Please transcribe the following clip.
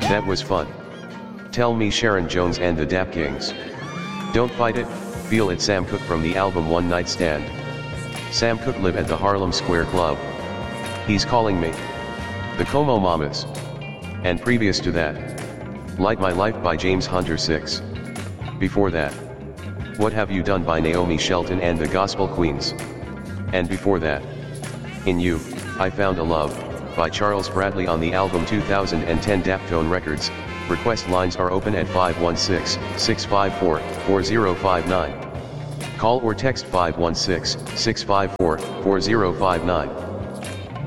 That was fun. Tell me Sharon Jones and the Dap Kings. Don't fight it, feel it. Sam Cooke from the album One Night Stand. Sam Cooke live at the Harlem Square Club. He's calling me. The Como Mamas. And previous to that, Light My Life by James Hunter 6. Before that, What Have You Done by Naomi Shelton and the Gospel Queens. And before that, In You, I Found a Love, by Charles Bradley on the album 2010 Daptone Records. Request lines are open at 516-654-4059. Call or text 516-654-4059.